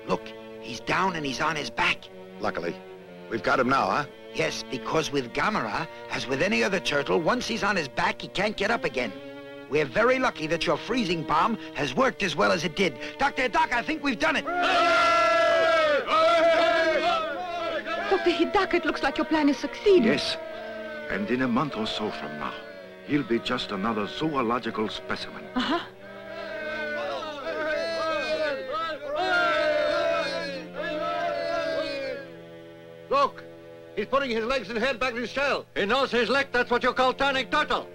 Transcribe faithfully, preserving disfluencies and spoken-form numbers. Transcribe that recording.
Look, he's down and he's on his back. Luckily. We've got him now, huh? Yes, because with Gamera, as with any other turtle, once he's on his back, he can't get up again. We're very lucky that your freezing bomb has worked as well as it did. Doctor Doc, I think we've done it. Doctor Hidaka, it looks like your plan has succeeded. Yes. And in a month or so from now, he'll be just another zoological specimen. Uh-huh. Look, he's putting his legs and head back in his shell. He knows his leg, that's what you call turning turtle.